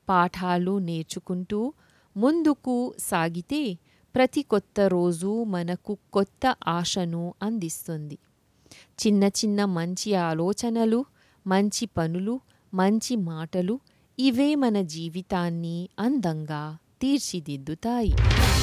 పాఠాలు నేర్చుకుంటూ ముందుకు సాగితే ప్రతి కొత్త రోజు మనకు కొత్త ఆశను అందిస్తుంది. చిన్న చిన్న మంచి ఆలోచనలు, మంచి పనులు, మంచి మాటలు ఇవే మన జీవితాన్ని అందంగా తీర్చిదిద్దుతాయి.